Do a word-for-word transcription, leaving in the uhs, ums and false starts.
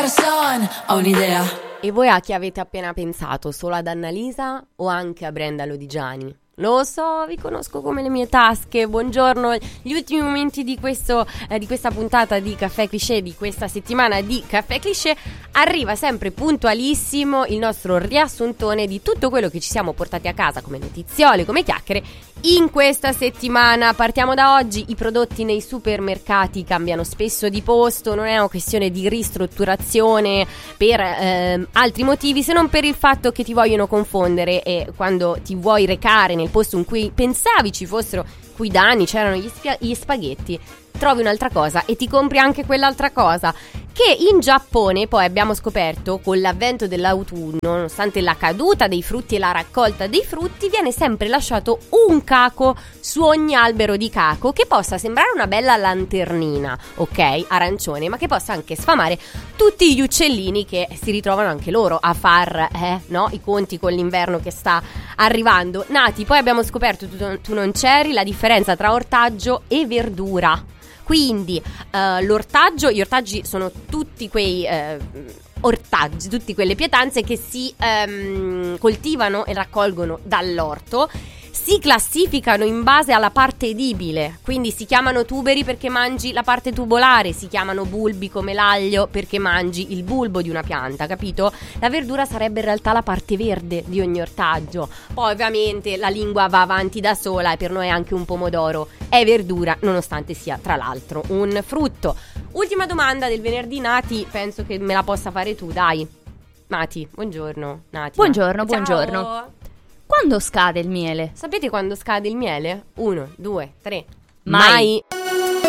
son, ho un'idea. E voi a chi avete appena pensato? Solo ad Annalisa o anche a Brenda Lodigiani? Lo so, vi conosco come le mie tasche. Buongiorno, gli ultimi momenti di, questo, eh, di questa puntata di Caffè Cliché, di questa settimana di Caffè Cliché. Arriva sempre puntualissimo il nostro riassuntone di tutto quello che ci siamo portati a casa come notiziole, come chiacchiere in questa settimana. Partiamo da oggi. I prodotti nei supermercati cambiano spesso di posto, non è una questione di ristrutturazione per eh, altri motivi, se non per il fatto che ti vogliono confondere, e quando ti vuoi recare nel posto in cui pensavi ci fossero, qui da anni c'erano gli, spia- gli spaghetti, trovi un'altra cosa e ti compri anche quell'altra cosa. Che in Giappone poi abbiamo scoperto, con l'avvento dell'autunno, nonostante la caduta dei frutti e la raccolta dei frutti, viene sempre lasciato un caco su ogni albero di caco, che possa sembrare una bella lanternina, ok, arancione, ma che possa anche sfamare tutti gli uccellini che si ritrovano anche loro a far eh, no, i conti con l'inverno che sta arrivando. Nati, poi abbiamo scoperto, tu, tu non c'eri, la differenza tra ortaggio e verdura. Quindi uh, l'ortaggio, gli ortaggi sono tutti quei uh, ortaggi, tutte quelle pietanze che si um, coltivano e raccolgono dall'orto. Si classificano in base alla parte edibile, quindi si chiamano tuberi perché mangi la parte tubolare, si chiamano bulbi come l'aglio perché mangi il bulbo di una pianta, capito? La verdura sarebbe in realtà la parte verde di ogni ortaggio. Poi ovviamente la lingua va avanti da sola e per noi anche un pomodoro è verdura, nonostante sia tra l'altro un frutto. Ultima domanda del venerdì, Nati, penso che me la possa fare tu, dai. Nati, buongiorno. Nati. Buongiorno, Ciao. buongiorno. Quando scade il miele? Sapete quando scade il miele? Uno, due, tre. Mai. Mai.